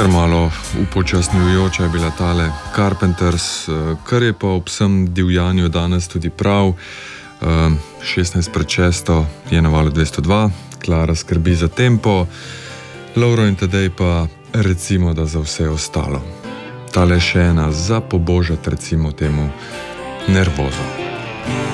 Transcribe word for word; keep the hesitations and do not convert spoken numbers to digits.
Kar malo upočasnjujoča je bila tale Carpenters, kar je pa ob vsem divjanju danes tudi prav. šestnajst pred šesto je na valu dvesto dva, Klara skrbi za tempo, Lovro in Tadej pa recimo, da za vse ostalo. Tale še ena za pobožat recimo temu nervozo.